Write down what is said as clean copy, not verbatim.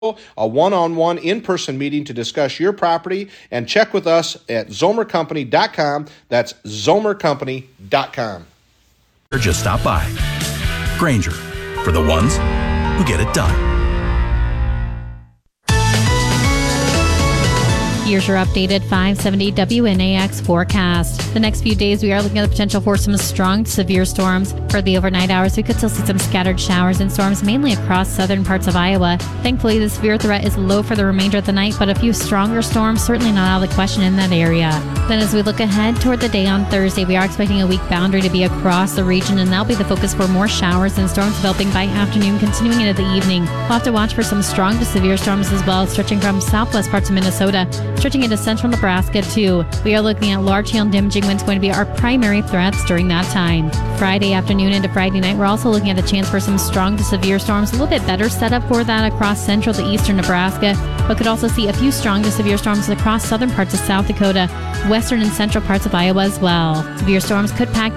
a one-on-one in-person meeting to discuss your property, and check with us at zomercompany.com. That's zomercompany.com. Or just stop by. Grainger, for the ones who get it done. Here's your updated 570 WNAX forecast. The next few days, we are looking at the potential for some strong to severe storms. For the overnight hours, we could still see some scattered showers and storms, mainly across southern parts of Iowa. Thankfully, the severe threat is low for the remainder of the night, but a few stronger storms certainly not out of the question in that area. Then as we look ahead toward the day on Thursday, we are expecting a weak boundary to be across the region, and that'll be the focus for more showers and storms developing by afternoon, continuing into the evening. We'll have to watch for some strong to severe storms as well, stretching from southwest parts of Minnesota, stretching into central Nebraska too. We are looking at large hail and damaging winds going to be our primary threats during that time. Friday afternoon into Friday night, we're also looking at the chance for some strong to severe storms. A little bit better setup for that across central to eastern Nebraska, but could also see a few strong to severe storms across southern parts of South Dakota, western and central parts of Iowa as well. Severe storms could pack